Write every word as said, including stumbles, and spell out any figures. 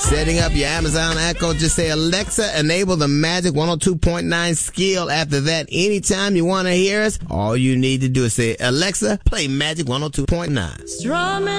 Setting up your Amazon Echo, just say, Alexa, enable the Magic one oh two point nine skill. After that, anytime you want to hear us, all you need to do is say, Alexa, play Magic one oh two point nine.